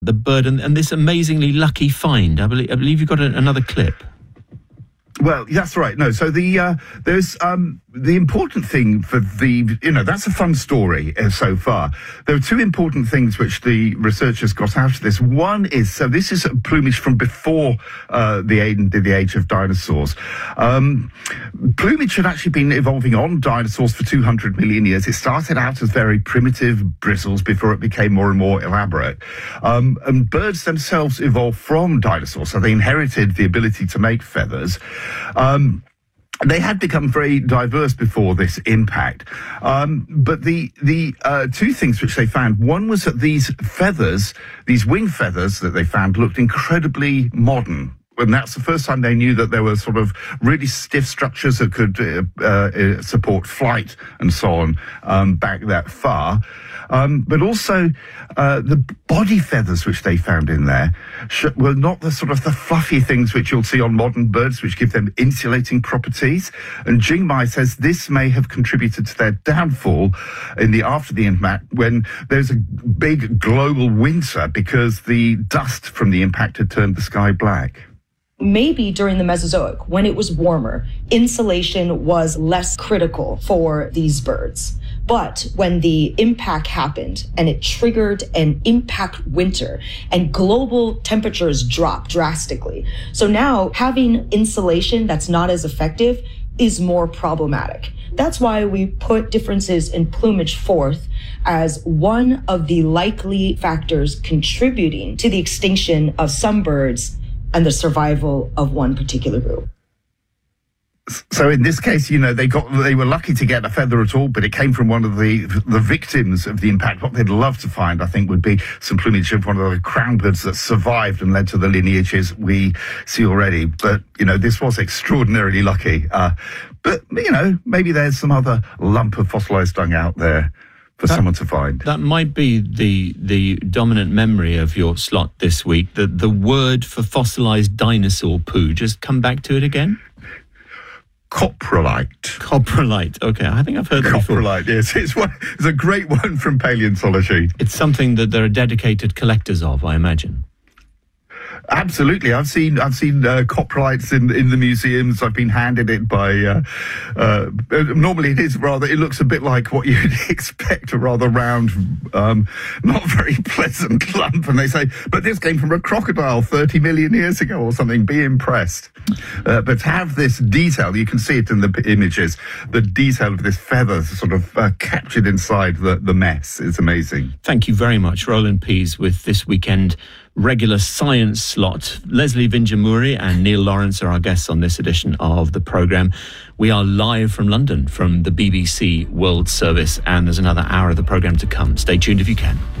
the bird and this amazingly lucky find. I believe you've got another clip. Well, that's right. No, so there's the important thing for that's a fun story so far. There are two important things which the researchers got out of this. One is, so this is plumage from before the age of dinosaurs. Plumage had actually been evolving on dinosaurs for 200 million years. It started out as very primitive bristles before it became more and more elaborate. And birds themselves evolved from dinosaurs, so they inherited the ability to make feathers. They had become very diverse before this impact. But the two things which they found, one was that these feathers, these wing feathers that they found, looked incredibly modern. And that's the first time they knew that there were sort of really stiff structures that could support flight and so on back that far. But also the body feathers which they found in there were not the sort of the fluffy things which you'll see on modern birds, which give them insulating properties. And Jingmai says this may have contributed to their downfall after the impact, when there's a big global winter because the dust from the impact had turned the sky black. Maybe during the Mesozoic, when it was warmer, insulation was less critical for these birds. But when the impact happened and it triggered an impact winter and global temperatures dropped drastically. So now having insulation that's not as effective is more problematic. That's why we put differences in plumage forth as one of the likely factors contributing to the extinction of some birds and the survival of one particular group. So in this case, they were lucky to get a feather at all, but it came from one of the victims of the impact. What they'd love to find, I think, would be some plumage of one of the crown birds that survived and led to the lineages we see already. But, this was extraordinarily lucky. But, maybe there's some other lump of fossilized dung out there for someone to find. That might be the dominant memory of your slot this week, the word for fossilized dinosaur poo. Just come back to it again. Coprolite. Coprolite. Okay, I think I've heard that before. Coprolite, yes. It's a great one from paleontology. It's something that there are dedicated collectors of, I imagine. Absolutely. I've seen coprolites in the museums. I've been handed it by normally it looks a bit like what you'd expect, a rather round, not very pleasant lump, and they say, but this came from a crocodile 30 million years ago or something. Be impressed. But to have this detail, you can see it in the images, the detail of this feather sort of captured inside the mess is amazing. Thank you very much, Roland Pease, with this weekend regular science slot. Leslie Vinjamuri and Neil Lawrence are our guests on this edition of the programme. We are live from London from the BBC World Service, and there's another hour of the programme to come. Stay tuned if you can.